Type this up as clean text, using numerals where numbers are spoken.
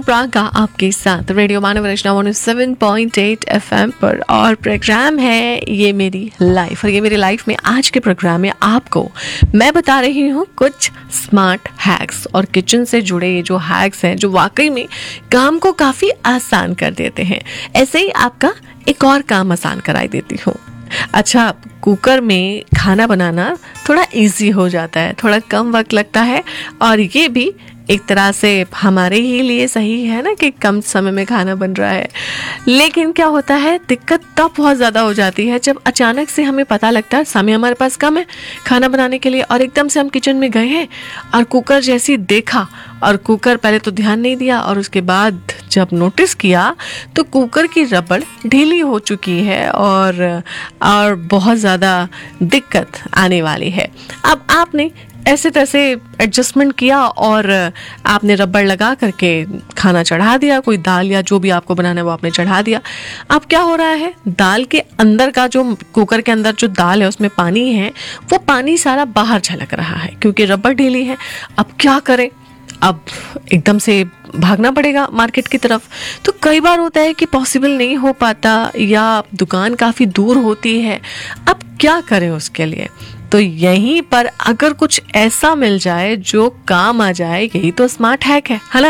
प्रागा आपके साथ रेडियो मानव रचना 107.8 FM पर, और प्रोग्राम है ये मेरी लाइफ। और ये मेरी लाइफ में आज के प्रोग्राम में आपको मैं बता रही हूँ कुछ स्मार्ट हैक्स, और किचन से जुड़े ये जो हैक्स हैं जो वाकई में काम को काफ़ी आसान कर देते हैं। ऐसे ही आपका एक और काम आसान कराई देती हूँ। अच्छा, कुकर में खाना बनाना थोड़ा इजी हो जाता है, थोड़ा कम वक्त लगता है, और ये भी एक तरह से हमारे ही लिए सही है ना कि कम समय में खाना बन रहा है। लेकिन क्या होता है, दिक्कत तब बहुत ज़्यादा हो जाती है जब अचानक से हमें पता लगता है समय हमारे पास कम है खाना बनाने के लिए, और एकदम से हम किचन में गए हैं और कुकर जैसी देखा, और कुकर पहले तो ध्यान नहीं दिया, और उसके बाद जब नोटिस किया तो कुकर की रबड़ ढीली हो चुकी है और बहुत ज़्यादा दिक्कत आने वाली है। अब आपने ऐसे तैसे एडजस्टमेंट किया और आपने रबड़ लगा करके खाना चढ़ा दिया, कोई दाल या जो भी आपको बनाना है वो आपने चढ़ा दिया। अब क्या हो रहा है, दाल के अंदर का जो कुकर के अंदर जो दाल है उसमें पानी है, वो पानी सारा बाहर झलक रहा है क्योंकि रबड़ ढीली है। अब क्या करें, अब एकदम से भागना पड़ेगा मार्केट की तरफ। तो कई बार होता है कि पॉसिबल नहीं हो पाता या दुकान काफ़ी दूर होती है। अब क्या करें उसके लिए? तो यहीं पर अगर कुछ ऐसा मिल जाए जो काम आ जाए, यही तो स्मार्ट हैक है ना।